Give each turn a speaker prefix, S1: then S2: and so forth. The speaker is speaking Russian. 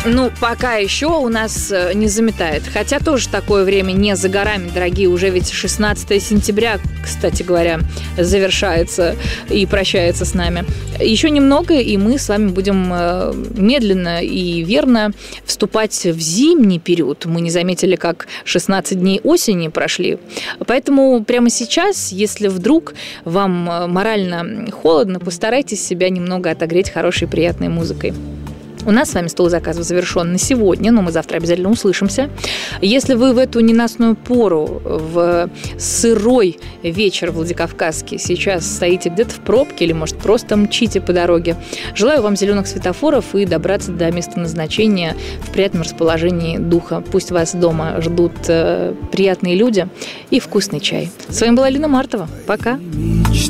S1: Ну, пока еще у нас не заметает. Хотя тоже такое время не за горами, дорогие. Уже ведь 16 сентября, кстати говоря, завершается и прощается с нами. Еще немного, и мы с вами будем медленно и верно вступать в зимний период. Мы не заметили, как 16 дней осени прошли. Поэтому прямо сейчас, если вдруг вам морально холодно, постарайтесь себя немного отогреть хорошей, приятной музыкой. У нас с вами стол заказов завершен на сегодня, но мы завтра обязательно услышимся. Если вы в эту ненастную пору, в сырой вечер Владикавказский сейчас стоите где-то в пробке или, может, просто мчите по дороге, желаю вам зеленых светофоров и добраться до места назначения в приятном расположении духа. Пусть вас дома ждут приятные люди и вкусный чай. С вами была Лина Мартова. Пока.